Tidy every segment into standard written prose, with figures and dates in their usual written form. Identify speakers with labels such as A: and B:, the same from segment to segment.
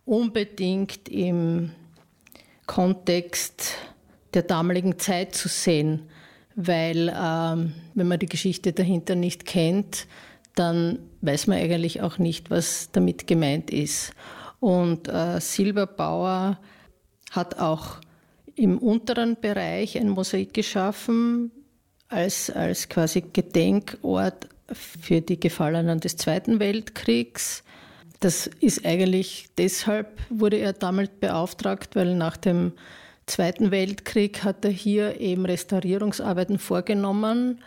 A: unbedingt im Kontext der damaligen Zeit zu sehen, weil wenn man die Geschichte dahinter nicht kennt, dann weiß man eigentlich auch nicht, was damit gemeint ist. Und Silberbauer hat auch im unteren Bereich ein Mosaik geschaffen, als quasi Gedenkort für die Gefallenen des Zweiten Weltkriegs. Das ist eigentlich deshalb, wurde er damit beauftragt, weil nach dem Zweiten Weltkrieg hat er hier eben Restaurierungsarbeiten vorgenommen.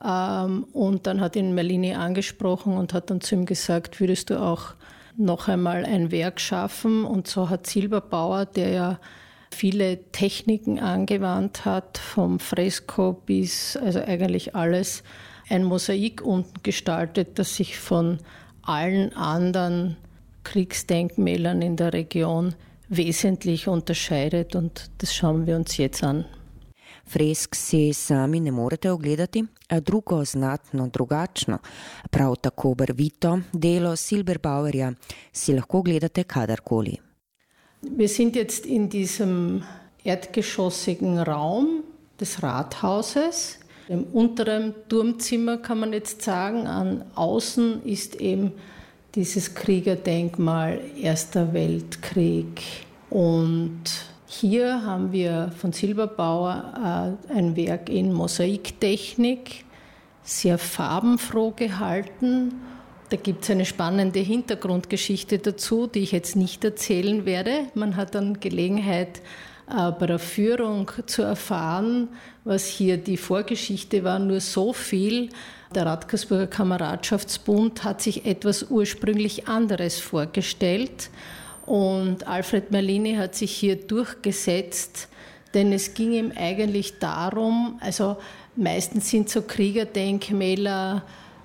A: Und dann hat ihn Merlini angesprochen und hat dann zu ihm gesagt, würdest du auch noch einmal ein Werk schaffen? Und so hat Silberbauer, der ja viele Techniken angewandt hat, vom Fresko bis, also eigentlich alles, ein Mosaik unten gestaltet, das sich von allen anderen Kriegsdenkmälern in der Region wesentlich unterscheidet. Und das schauen wir uns jetzt an.
B: Fresk si sami ne morete ogledati, a drugo znatno drugačno, prav tako barvito delo Silberbauerja si lahko ogledate kadarkoli.
A: Wir sind jetzt in diesem erdgeschossigen Raum des Rathauses. Im unteren Turmzimmer kann man jetzt sagen, an außen ist eben dieses Kriegerdenkmal Erster Weltkrieg. Und hier haben wir von Silberbauer ein Werk in Mosaiktechnik, sehr farbenfroh gehalten. Da gibt es eine spannende Hintergrundgeschichte dazu, die ich jetzt nicht erzählen werde. Man hat dann Gelegenheit, bei der Führung zu erfahren, was hier die Vorgeschichte war. Nur so viel. Der Radkersburger Kameradschaftsbund hat sich etwas ursprünglich anderes vorgestellt. Und Alfred Merlini hat sich hier durchgesetzt, denn es ging ihm eigentlich darum, also meistens sind so Kriegerdenkmäler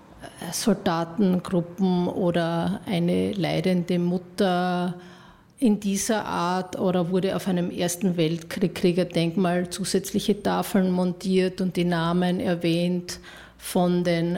A: Soldatengruppen oder eine leidende Mutter in dieser Art, oder wurde auf einem Ersten Weltkrieg Kriegerdenkmal zusätzliche Tafeln montiert und die Namen erwähnt von den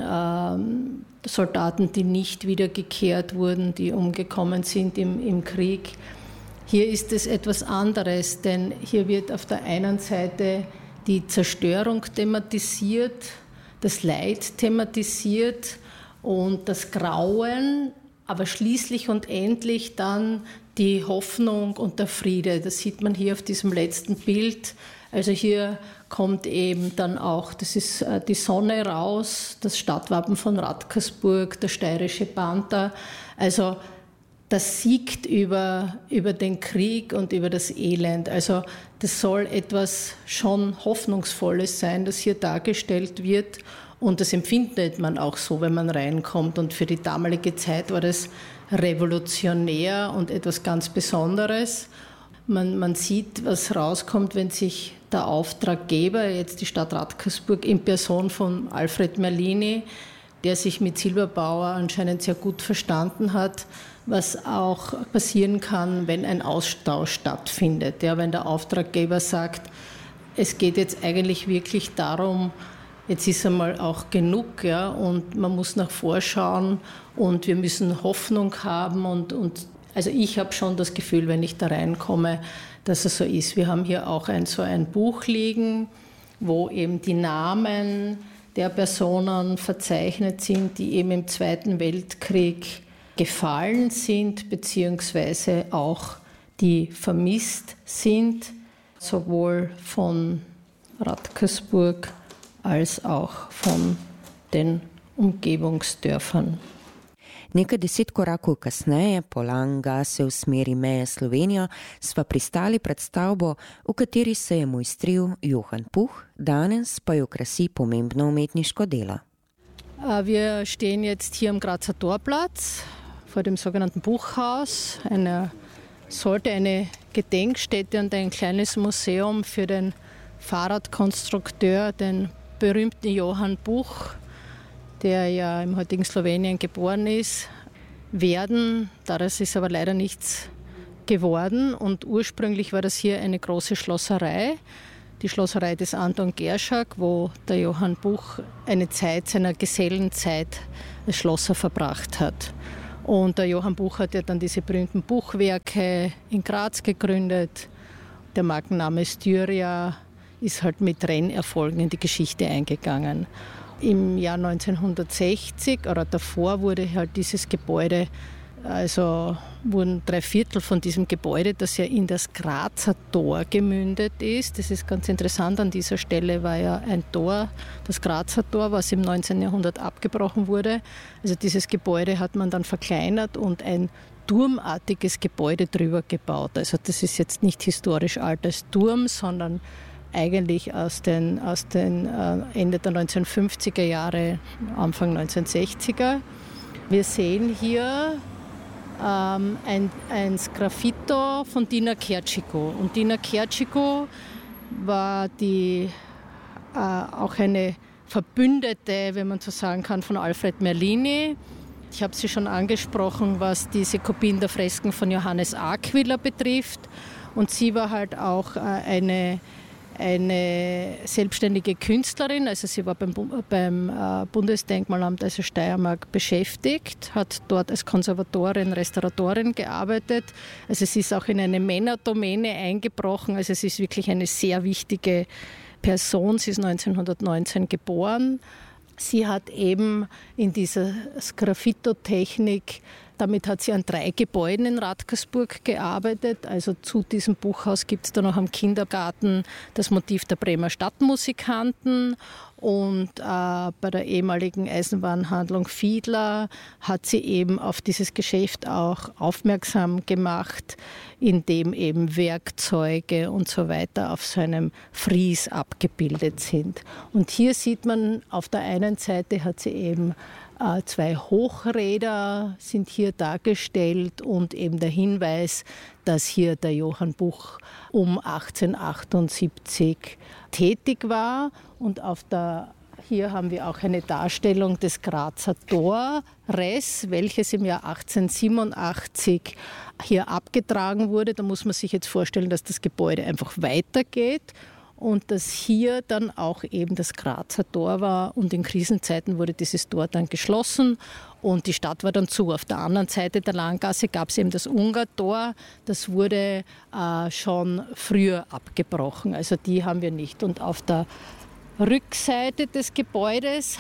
A: Soldaten, die nicht wiedergekehrt wurden, die umgekommen sind im Krieg. Hier ist es etwas anderes, denn hier wird auf der einen Seite die Zerstörung thematisiert, das Leid thematisiert und das Grauen, aber schließlich und endlich dann die Hoffnung und der Friede. Das sieht man hier auf diesem letzten Bild. Also hier kommt eben dann auch, das ist die Sonne raus, das Stadtwappen von Radkersburg, der steirische Panther. Also das siegt über den Krieg und über das Elend. Also das soll etwas schon Hoffnungsvolles sein, das hier dargestellt wird. Und das empfindet man auch so, wenn man reinkommt. Und für die damalige Zeit war das revolutionär und etwas ganz Besonderes. Man sieht, was rauskommt, wenn sich der Auftraggeber, jetzt die Stadt Radkersburg, in Person von Alfred Merlini, der sich mit Silberbauer anscheinend sehr gut verstanden hat, was auch passieren kann, wenn ein Austausch stattfindet. Ja, wenn der Auftraggeber sagt, es geht jetzt eigentlich wirklich darum, jetzt ist einmal auch genug, ja, und man muss nach vorschauen und wir müssen Hoffnung haben und also ich habe schon das Gefühl, wenn ich da reinkomme, dass es so ist. Wir haben hier auch so ein Buch liegen, wo eben die Namen der Personen verzeichnet sind, die eben im Zweiten Weltkrieg gefallen sind, beziehungsweise auch die vermisst sind, sowohl von Radkersburg als auch von den Umgebungsdörfern.
B: Nekaj 10 korakov kasneje, po Langa se v smeri meje Slovenijo, sva pristali pred stavbo, v kateri se je mojstril Johann Puch, danes pa jo krasi pomembno umetniško delo.
A: Wir stehen jetzt hier am Grazer Torplatz vor dem sogenannten Buchhaus. Sollte eine Gedenkstätte und ein kleines Museum für den Fahrradkonstrukteur, den berühmten Johann Puch, der ja im heutigen Slowenien geboren ist, werden. Daraus ist aber leider nichts geworden. Und ursprünglich war das hier eine große Schlosserei, die Schlosserei des Anton Gerschak, wo der Johann Puch eine Zeit seiner Gesellenzeit als Schlosser verbracht hat. Und der Johann Buch hat ja dann diese berühmten Buchwerke in Graz gegründet. Der Markenname Styria ist halt mit Rennerfolgen in die Geschichte eingegangen. Im Jahr 1960 oder davor wurde halt dieses Gebäude, also wurden 3/4 von diesem Gebäude, das ja in das Grazer Tor gemündet ist. Das ist ganz interessant, an dieser Stelle war ja ein Tor, das Grazer Tor, was im 19. Jahrhundert abgebrochen wurde. Also dieses Gebäude hat man dann verkleinert und ein turmartiges Gebäude drüber gebaut. Also das ist jetzt nicht historisch alt als Turm, sondern eigentlich aus den Ende der 1950er Jahre, Anfang 1960er. Wir sehen hier ein Sgraffito von Dina Kertschiko. Und Dina Kertschiko war auch eine Verbündete, wenn man so sagen kann, von Alfred Merlini. Ich habe sie schon angesprochen, was diese Kopien der Fresken von Johannes Aquila betrifft. Und sie war halt auch eine selbstständige Künstlerin, also sie war beim Bundesdenkmalamt, also Steiermark, beschäftigt, hat dort als Konservatorin, Restauratorin gearbeitet. Also sie ist auch in eine Männerdomäne eingebrochen, also sie ist wirklich eine sehr wichtige Person. Sie ist 1919 geboren. Sie hat eben in dieser Sgraffito-Technik, damit hat sie an 3 Gebäuden in Radkersburg gearbeitet. Also zu diesem Buchhaus gibt es da noch am Kindergarten das Motiv der Bremer Stadtmusikanten. Und bei der ehemaligen Eisenbahnhandlung Fiedler hat sie eben auf dieses Geschäft auch aufmerksam gemacht, indem eben Werkzeuge und so weiter auf so einem Fries abgebildet sind. Und hier sieht man, auf der einen Seite hat sie eben 2 Hochräder sind hier dargestellt und eben der Hinweis, dass hier der Johann Buch um 1878 tätig war. Und hier haben wir auch eine Darstellung des Grazer Tores, welches im Jahr 1887 hier abgetragen wurde. Da muss man sich jetzt vorstellen, dass das Gebäude einfach weitergeht. Und dass hier dann auch eben das Grazer Tor war und in Krisenzeiten wurde dieses Tor dann geschlossen und die Stadt war dann zu. Auf der anderen Seite der Langgasse gab es eben das Ungartor, das wurde schon früher abgebrochen, also die haben wir nicht. Und auf der Rückseite des Gebäudes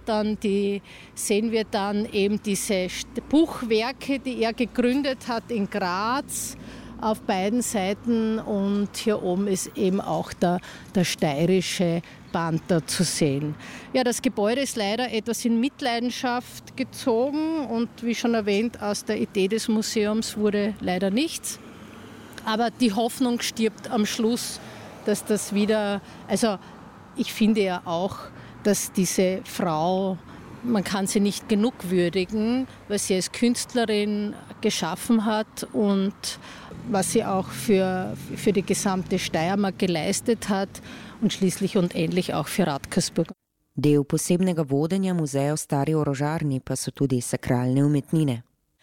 A: sehen wir dann eben diese Buchwerke, die er gegründet hat in Graz, auf beiden Seiten und hier oben ist eben auch der steirische Panther zu sehen. Ja, das Gebäude ist leider etwas in Mitleidenschaft gezogen und wie schon erwähnt, aus der Idee des Museums wurde leider nichts. Aber die Hoffnung stirbt am Schluss, dass das wieder, also ich finde ja auch, dass diese Frau, man kann sie nicht genug würdigen, was sie als Künstlerin geschaffen hat und was sie auch für die gesamte Steiermark geleistet hat und schließlich und endlich auch für Radkersburg.
B: Del posebnega vodenja muzeja v Stari Orožarni pa so tudi sakralne umetnine.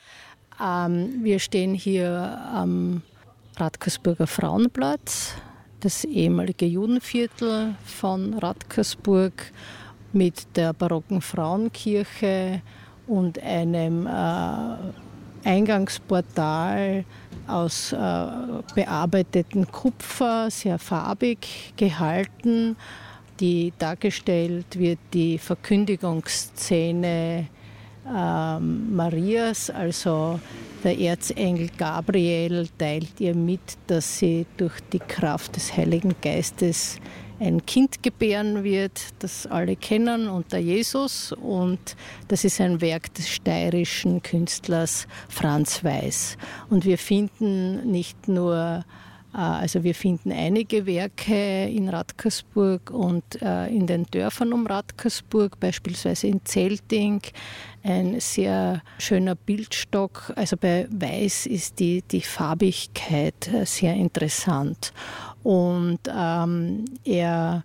A: Wir stehen hier am Radkersburger Frauenplatz, das ehemalige Judenviertel von Radkersburg, mit der barocken Frauenkirche und einem Eingangsportal aus bearbeitetem Kupfer, sehr farbig gehalten. Dargestellt wird die Verkündigungsszene Marias, also der Erzengel Gabriel teilt ihr mit, dass sie durch die Kraft des Heiligen Geistes ein Kind gebären wird, das alle kennen, und der Jesus. Und das ist ein Werk des steirischen Künstlers Franz Weiß. Und wir finden nicht nur, also wir finden einige Werke in Radkersburg und in den Dörfern um Radkersburg, beispielsweise in Zelting, ein sehr schöner Bildstock. Also bei Weiß ist die Farbigkeit sehr interessant. Und er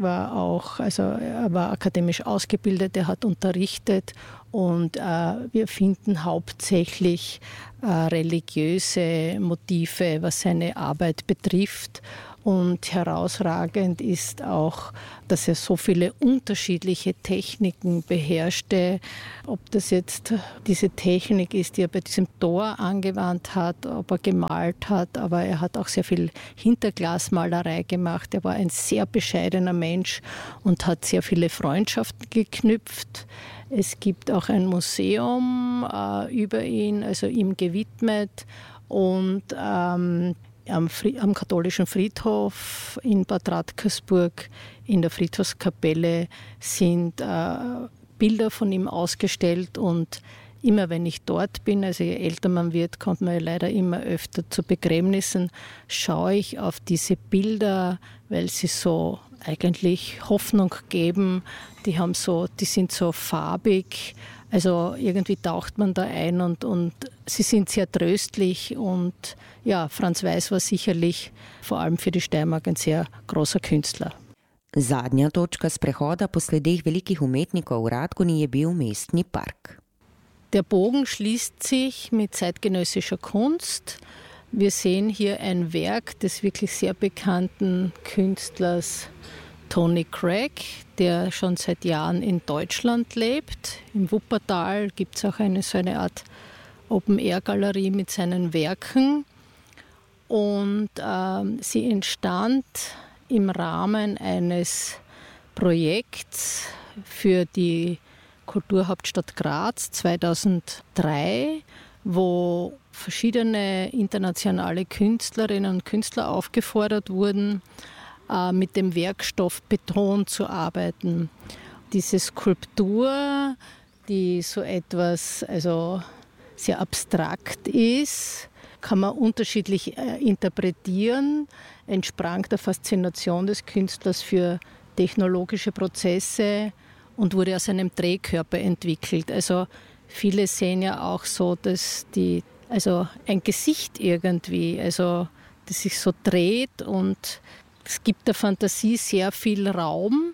A: war akademisch ausgebildet, er hat unterrichtet und wir finden hauptsächlich religiöse Motive, was seine Arbeit betrifft. Und herausragend ist auch, dass er so viele unterschiedliche Techniken beherrschte. Ob das jetzt diese Technik ist, die er bei diesem Tor angewandt hat, ob er gemalt hat, aber er hat auch sehr viel Hinterglasmalerei gemacht. Er war ein sehr bescheidener Mensch und hat sehr viele Freundschaften geknüpft. Es gibt auch ein Museum über ihn, also ihm gewidmet. Und am katholischen Friedhof in Bad Radkersburg in der Friedhofskapelle sind Bilder von ihm ausgestellt. Und immer wenn ich dort bin, also je älter man wird, kommt man ja leider immer öfter zu Begräbnissen, schaue ich auf diese Bilder, weil sie so eigentlich Hoffnung geben. Die sind so farbig. Also irgendwie taucht man da ein und sie sind sehr tröstlich. Und ja, Franz Weiß war sicherlich vor allem für die Steiermark ein sehr großer Künstler.
B: Zadnja točka sprehoda po sledeh velikih umetnikov v Radgoni je bil mestni park.
A: Der Bogen schließt sich mit zeitgenössischer Kunst. Wir sehen hier ein Werk des wirklich sehr bekannten Künstlers Tony Craig, der schon seit Jahren in Deutschland lebt. Im Wuppertal gibt es auch so eine Art Open-Air-Galerie mit seinen Werken. Und sie entstand im Rahmen eines Projekts für die Kulturhauptstadt Graz 2003, wo verschiedene internationale Künstlerinnen und Künstler aufgefordert wurden, mit dem Werkstoff Beton zu arbeiten. Diese Skulptur, die so etwas sehr abstrakt ist, kann man unterschiedlich interpretieren, entsprang der Faszination des Künstlers für technologische Prozesse und wurde aus einem Drehkörper entwickelt. Also viele sehen ja auch so, dass ein Gesicht irgendwie, das sich so dreht, und es gibt der Fantasie sehr viel Raum.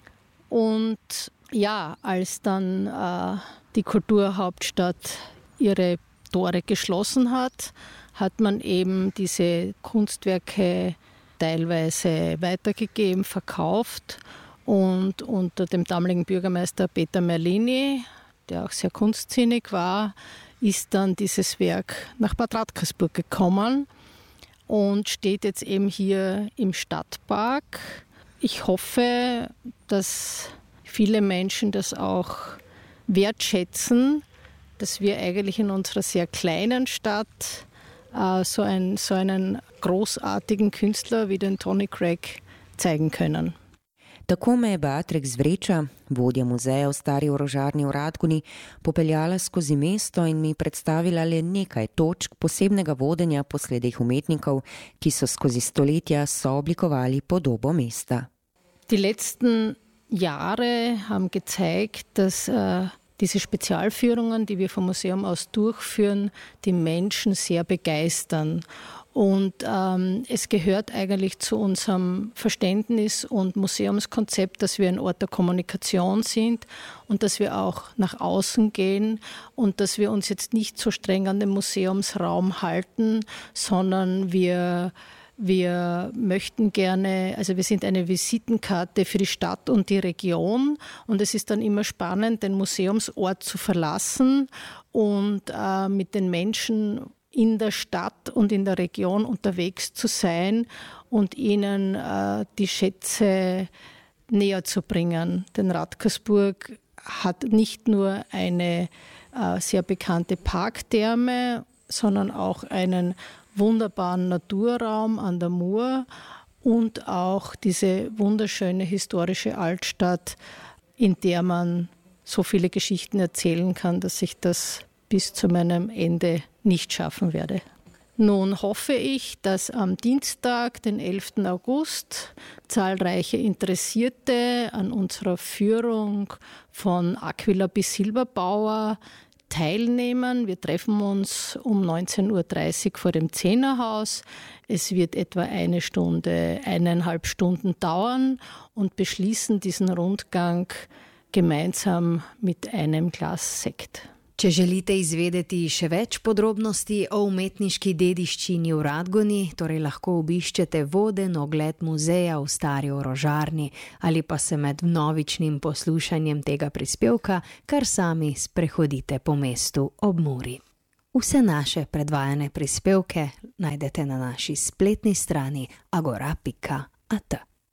A: Und ja, als dann die Kulturhauptstadt ihre Tore geschlossen hat, hat man eben diese Kunstwerke teilweise weitergegeben, verkauft. Und unter dem damaligen Bürgermeister Peter Merlini, der auch sehr kunstsinnig war, ist dann dieses Werk nach Bad Radkersburg gekommen und steht jetzt eben hier im Stadtpark. Ich hoffe, dass viele Menschen das auch wertschätzen, dass wir eigentlich in unserer sehr kleinen Stadt so einen großartigen Künstler wie den Tony Craig zeigen können.
B: Tako me je Beatrix Vreča, vodja muzeja v Stari orožarni v Radgoni, popeljala skozi mesto in mi predstavila le nekaj točk posebnega vodenja po sledeh umetnikov, ki so skozi stoletja sooblikovali podobo mesta.
A: Die letzten Jahre haben gezeigt, dass diese Spezialführungen, die wir vom Museum aus durchführen, die Menschen sehr begeistern. Und es gehört eigentlich zu unserem Verständnis und Museumskonzept, dass wir ein Ort der Kommunikation sind und dass wir auch nach außen gehen und dass wir uns jetzt nicht so streng an den Museumsraum halten, sondern wir möchten gerne, also wir sind eine Visitenkarte für die Stadt und die Region, und es ist dann immer spannend, den Museumsort zu verlassen und mit den Menschen in der Stadt und in der Region unterwegs zu sein und ihnen die Schätze näher zu bringen. Denn Radkersburg hat nicht nur eine sehr bekannte Parktherme, sondern auch einen wunderbaren Naturraum an der Mur und auch diese wunderschöne historische Altstadt, in der man so viele Geschichten erzählen kann, dass ich das bis zu meinem Ende nicht schaffen werde. Nun hoffe ich, dass am Dienstag, den 11. August, zahlreiche Interessierte an unserer Führung von Aquila bis Silberbauer teilnehmen. Wir treffen uns um 19.30 Uhr vor dem Zehnerhaus. Es wird etwa 1,5 Stunden dauern und beschließen diesen Rundgang gemeinsam mit einem Glas Sekt.
C: Če želite izvedeti še več podrobnosti o umetniški dediščini v Radgoni, torej lahko obiščete voden ogled muzeja v Stari orožarni ali pa se med vnovičnim poslušanjem tega prispevka kar sami sprehodite po mestu ob Muri. Vse naše predvajane prispevke najdete na naši spletni strani agora.at.